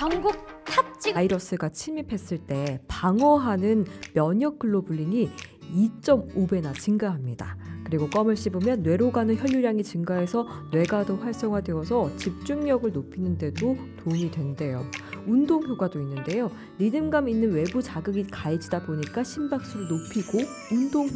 전국 탑 바이러스가 침입했을 때 방어하는 면역 글로불린이 2.5배나 증가합니다. 그리고 껌을 씹으면 뇌로 가는 혈류량이 증가해서 뇌가 더 활성화되어서 집중력을 높이는 데도 도움이 된대요. 운동 효과도 있는데요. 리듬감 있는 외부 자극이 가해지다 보니까 심박수를 높이고 운동